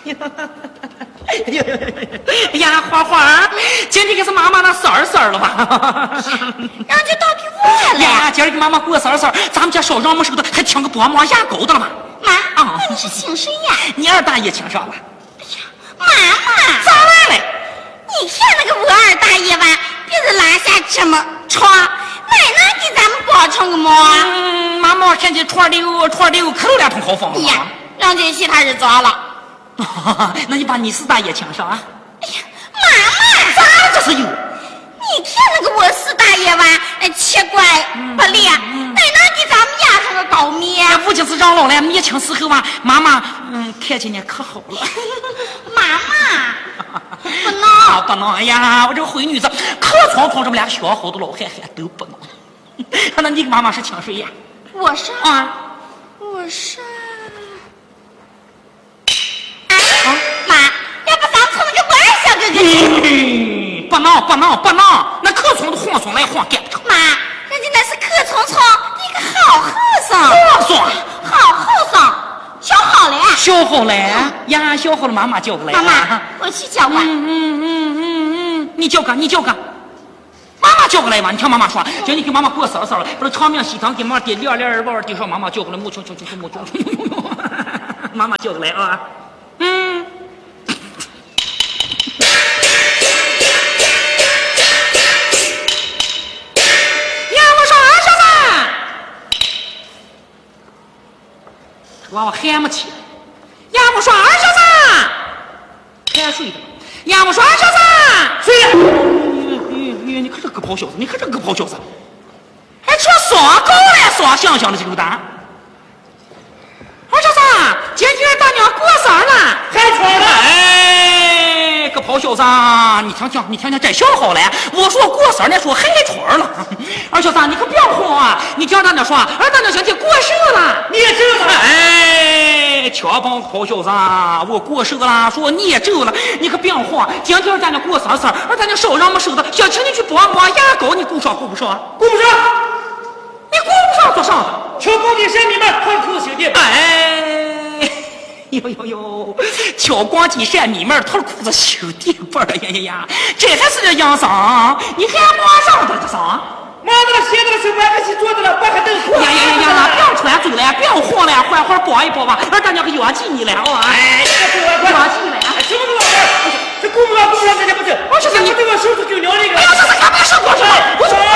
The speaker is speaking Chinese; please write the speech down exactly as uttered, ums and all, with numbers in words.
哎呀，花花，今天可是妈妈那生日生了吧？ 让就到给我了。 呀，今儿给妈妈过生日生，咱们家烧让么时候还请个薄膜牙膏的了吗？ 妈， 啊， 那你是请谁呀？ 你二大爷请上了。 哎呀，妈妈， 咋来了？ 你看那个我二大爷吧，别是拉下这么床，哪能给咱们包成个馍？ 嗯，妈妈看见床里有床里有可两桶好风了。 呀，让这戏他是咋了？ 那你把你四大爷请上啊！ 哎呀，妈妈， 咋这是有？ 你看那个我四大爷吧，奇怪不咧，哪能给咱们压上个高面？ 不就是让老来灭亲时候吧，妈妈嗯看见你可好了。 妈妈，不能、 啊、不能！哎呀，我这个灰女子可闯闯这么俩小好的老汉汉都不能。那你妈妈是请谁呀？ 我是啊， 我是。啊，妈，要不咱从那个我二小哥哥去？ 嗯，不能不能不能，那可从的晃松来晃干不成。 妈，人家那是可聪聪，一个好和尚。 和尚， 好和尚，小好了。 小好了呀，小好了，妈妈叫过来。 妈妈，我去叫吧。 嗯嗯嗯嗯嗯，你叫个，你叫个。妈妈叫过来吧，你听妈妈说，叫你给妈妈过生日了，不是长命西堂给妈妈点亮亮儿，地上妈妈叫过来，母亲亲亲亲母亲，妈妈叫过来啊。嗯。呀，我说二小子，娃娃喊不起。呀，我说二小子，还睡的。呀，我说二小子，睡呀。哎，你可这个跑小子，你可这个跑小子，还穿双狗来双想想的这个蛋。二小子，今天大娘过生了，还穿了。哎，个跑小子，你听听，你听听，真小好了。我说过生了，说还穿了。二小子，你可别慌啊！你听大娘说，二大娘今天过生了，你也知道。哎，瞧帮跑小子，我过生了，说你也知道了，你可别慌。今天二大娘过生日，二大娘手上没收的，想请你去帮忙牙膏，你顾上顾不上？顾不上。你顾不上做啥子？ 瞧光景山里面换裤子兄弟。 哎，呦呦呦，瞧光景山里面脱裤子修地板儿呀呀呀，这才是这养伤，你还忙上的这啥？ 妈的了，歇的了，手搬个起坐的了，把个凳子。 呀呀呀呀！不要穿走了，不要晃了，缓缓包一包吧，二大娘可冤气你了啊！ 哎，这个快冤气你了！ 什么都老板，这顾不上顾不上，这家不是， 我是这不对我手指狗娘那个。 哎呀，这是干嘛手过去了？我说。